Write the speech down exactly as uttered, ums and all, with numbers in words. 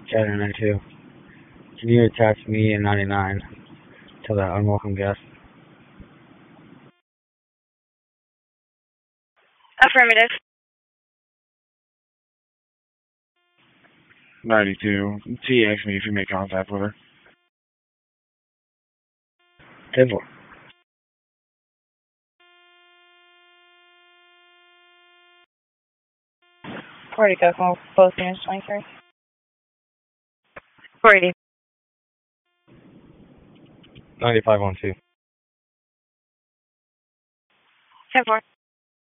Chatter ninety-two. Can you attach me and ninety-nine to that unwelcome guest? Affirmative. ninety-two. T X me if you make contact with her. Table. Where'd it go from both units twenty-three? four eighty. ninety-five on two. ten four.